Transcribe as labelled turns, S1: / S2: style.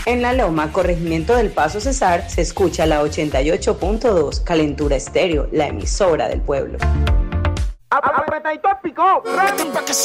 S1: En La Loma, corregimiento del Paso Cesar, se escucha la 88.2 Calentura Estéreo, la emisora del pueblo.
S2: Apretadito picó.